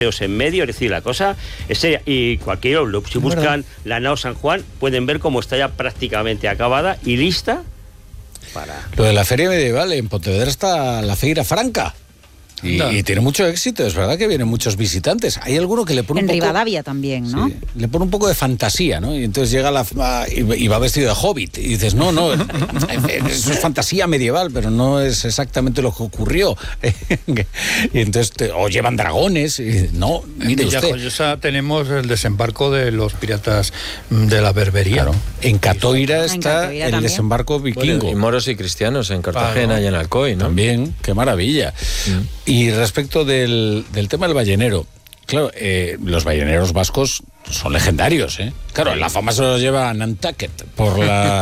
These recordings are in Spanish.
en medio, es decir, la cosa es seria. Y cualquiera, si buscan la nao San Juan, pueden ver cómo está ya prácticamente acabada y lista para... Lo de la feria medieval, en Pontevedra está la Feira Franca. Y tiene mucho éxito, es verdad que vienen muchos visitantes. Hay alguno que le pone en un poco... Rivadavia también, ¿no? Sí, le pone un poco de fantasía, ¿no? Y entonces llega y va vestido de hobbit. Y dices, no, eso es fantasía medieval, pero no es exactamente lo que ocurrió. Y entonces, o llevan dragones. Y, no, mire usted. En Villajoyosa tenemos el desembarco de los piratas de la Berbería. Claro. En Catoira está Catoira el también. desembarco vikingo. Bueno, y moros y cristianos en Cartagena y en Alcoy, ¿no? También, qué maravilla. Y respecto del tema del ballenero, claro, los balleneros vascos son legendarios, ¿eh? Claro, la fama se los lleva Nantucket por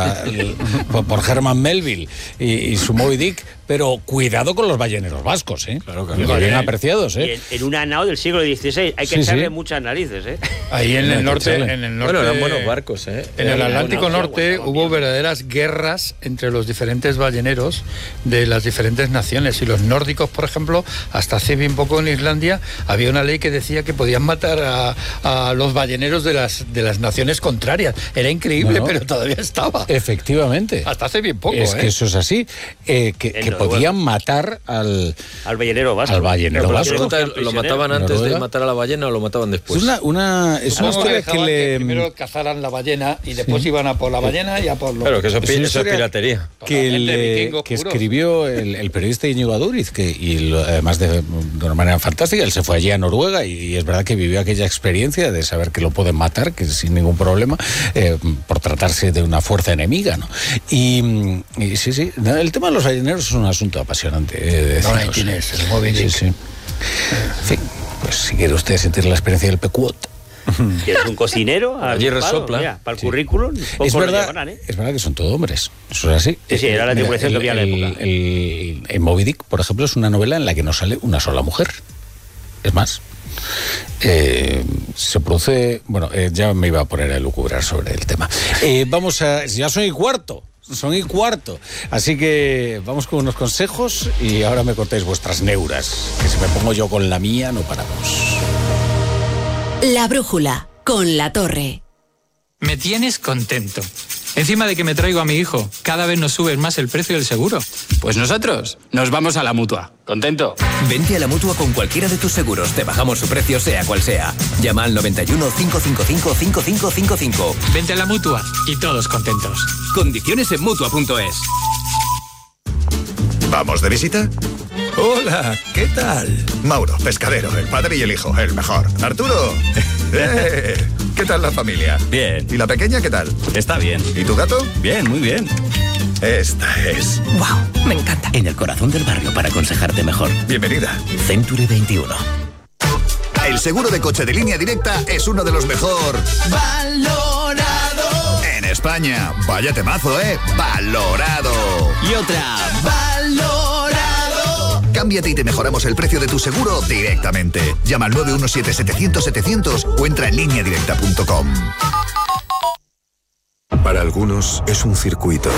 Herman Melville y su Moby Dick, pero cuidado con los balleneros vascos, ¿eh? Claro. Bien apreciados, ¿eh? Y en una nao del siglo XVI hay que echarle muchas narices, ¿eh? Ahí en el norte, Bueno, eran buenos barcos, ¿eh? En el Atlántico buena, Norte buena, hubo verdaderas guerras entre los diferentes balleneros de las diferentes naciones. Y los nórdicos, por ejemplo, hasta hace bien poco en Islandia había una ley que decía que podían matar a los balleneros de las naciones contrarias. Era increíble, pero todavía estaba. Efectivamente. Hasta hace bien poco, Es que eso es así. Que podían matar al ballenero vasco. Al ballenero vasco. ¿Lo mataban antes de matar a la ballena o lo mataban después? Es una historia que primero cazaran la ballena y después iban a por la ballena y a por los... Claro, que eso es piratería. Que escribió el periodista Íñigo Aduriz, además de una manera fantástica. Él se fue allí a Noruega y es verdad que vivió aquella experiencia de saber que lo pueden matar, que sin ningún problema, por tratarse de una fuerza enemiga, ¿no? Y sí, el tema de los balleneros es un asunto apasionante. Ahí tienes el Moby Dick. Sí. En fin, pues si quiere usted sentir la experiencia del Pequot. ¿Quieres un cocinero? Allí resopla. Mira, para el currículum. Es verdad que son todos hombres. Eso es así. Sí, era la tripulación que había en la época. El Moby Dick, por ejemplo, es una novela en la que no sale una sola mujer. Es más, se produce... Bueno, ya me iba a poner a elucubrar sobre el tema. Ya son y cuarto. Así que vamos con unos consejos y ahora me cortáis vuestras neuras, que si me pongo yo con la mía no paramos. La brújula, con La Torre. Me tienes contento. Encima de que me traigo a mi hijo, cada vez nos subes más el precio del seguro. Pues nosotros nos vamos a la Mutua. ¿Contento? Vente a la Mutua con cualquiera de tus seguros. Te bajamos su precio sea cual sea. Llama al 91 555 5555. Vente a la Mutua y todos contentos. Condiciones en Mutua.es. ¿Vamos de visita? Hola, ¿qué tal? Mauro, pescadero, el padre y el hijo, el mejor. Arturo, ¿qué tal la familia? Bien. ¿Y la pequeña qué tal? Está bien. ¿Y tu gato? Bien, muy bien. Esta es... ¡Wow! Me encanta. En el corazón del barrio para aconsejarte mejor. Bienvenida. Century 21. El seguro de coche de Línea Directa es uno de los mejor valorado en España. Vaya temazo, ¿eh? Valorado. Y otra. Valorado. Cámbiate y te mejoramos el precio de tu seguro directamente. Llama al 917-700-700 o entra en lineadirecta.com. Para algunos es un circuito.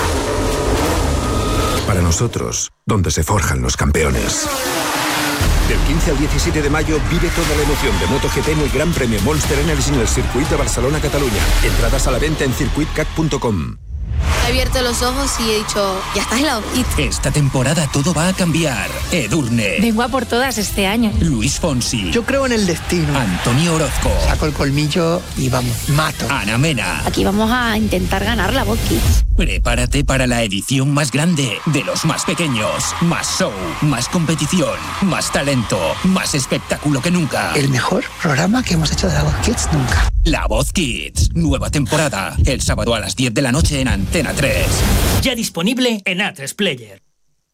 Para nosotros, donde se forjan los campeones. Del 15 al 17 de mayo vive toda la emoción de MotoGP en el Gran Premio Monster Energy en el Circuit de Barcelona-Cataluña. Entradas a la venta en circuitcat.com. He abierto los ojos y he dicho, ya estás en la hojita. Esta temporada todo va a cambiar. Edurne. Vengo a por todas este año. Luis Fonsi. Yo creo en el destino. Antonio Orozco. Saco el colmillo y vamos, mato. Ana Mena. Aquí vamos a intentar ganar la Voz Kids. Prepárate para la edición más grande de los más pequeños. Más show, más competición, más talento, más espectáculo que nunca. El mejor programa que hemos hecho de la Voz Kids nunca. La Voz Kids, nueva temporada, el sábado a las 10 de la noche en Antena 3. Ya disponible en A3 Player.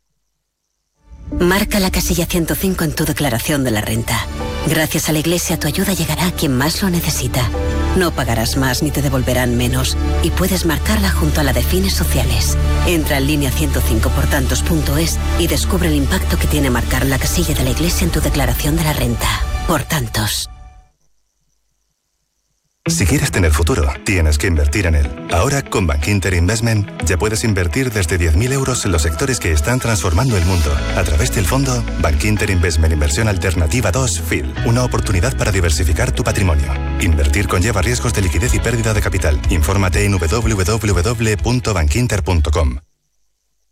Marca la casilla 105 en tu declaración de la renta. Gracias a la Iglesia tu ayuda llegará a quien más lo necesita. No pagarás más ni te devolverán menos y puedes marcarla junto a la de fines sociales. Entra en línea 105portantos.es y descubre el impacto que tiene marcar la casilla de la Iglesia en tu declaración de la renta. Por tantos. Si quieres tener futuro, tienes que invertir en él. Ahora, con Bankinter Investment, ya puedes invertir desde 10.000 euros en los sectores que están transformando el mundo. A través del fondo Bankinter Investment Inversión Alternativa 2 FIL. Una oportunidad para diversificar tu patrimonio. Invertir conlleva riesgos de liquidez y pérdida de capital. Infórmate en www.bankinter.com.